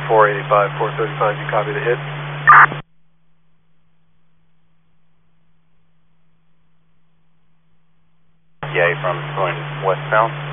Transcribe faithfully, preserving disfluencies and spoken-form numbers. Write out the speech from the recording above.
four eighty-five, four thirty-five, you copy the hit? Yeah, from going westbound.